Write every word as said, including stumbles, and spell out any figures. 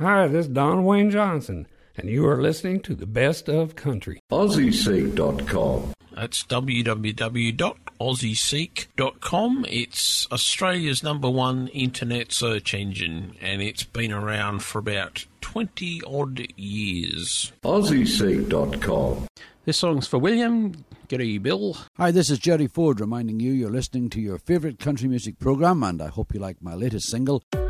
Hi, this is Don Wayne Johnson, and you are listening to the Best of Country. Aussie Seek dot com. That's w w w dot aussie seek dot com. It's Australia's number one internet search engine, and it's been around for about twenty-odd years. Aussie Seek dot com. This song's for William. G'day, Bill. Hi, this is Jerry Ford reminding you you're listening to your favourite country music programme, and I hope you like my latest single.